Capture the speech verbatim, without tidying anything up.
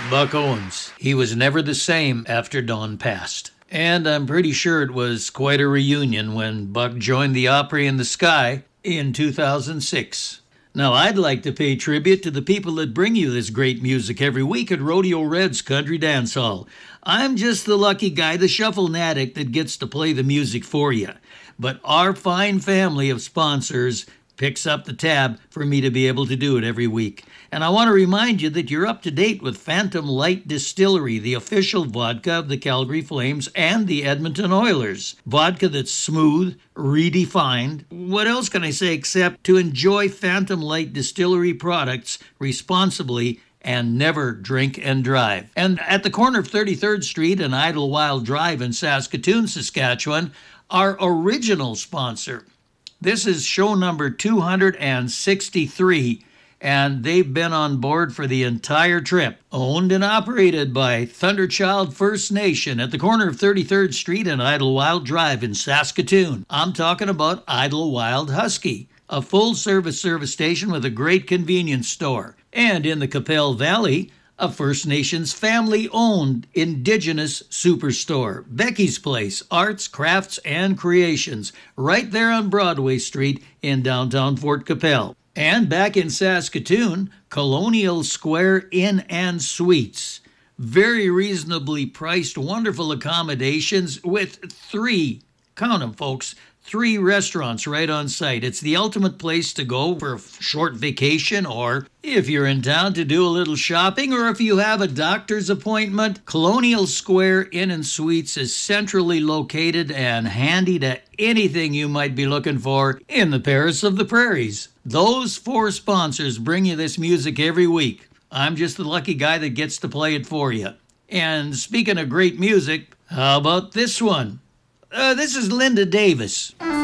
Buck Owens. He was never the same after Don passed. And I'm pretty sure it was quite a reunion when Buck joined the Opry in the Sky in two thousand six. Now, I'd like to pay tribute to the people that bring you this great music every week at Rodeo Red's Country Dance Hall. I'm just the lucky guy, the shuffle addict that gets to play the music for you. But our fine family of sponsors picks up the tab for me to be able to do it every week. And I want to remind you that you're up to date with Phantom Light Distillery, the official vodka of the Calgary Flames and the Edmonton Oilers. Vodka that's smooth, redefined. What else can I say except to enjoy Phantom Light Distillery products responsibly and never drink and drive. And at the corner of thirty-third Street and Idlewild Drive in Saskatoon, Saskatchewan, our original sponsor. This is show number two hundred sixty-three, and they've been on board for the entire trip. Owned and operated by Thunderchild First Nation at the corner of thirty-third Street and Idlewild Drive in Saskatoon. I'm talking about Idlewild Husky, a full-service service station with a great convenience store. And in the Qu'Appelle Valley, a First Nations family-owned Indigenous superstore. Becky's Place, Arts, Crafts, and Creations, right there on Broadway Street in downtown Fort Qu'Appelle. And back in Saskatoon, Colonial Square Inn and Suites. Very reasonably priced, wonderful accommodations with three, count them folks, three restaurants right on site. It's the ultimate place to go for a short vacation, or if you're in town to do a little shopping, or if you have a doctor's appointment. Colonial Square Inn and Suites is centrally located and handy to anything you might be looking for in the Paris of the Prairies. Those four sponsors bring you this music every week. I'm just the lucky guy that gets to play it for you. And speaking of great music, how about this one? Uh, this is Linda Davis.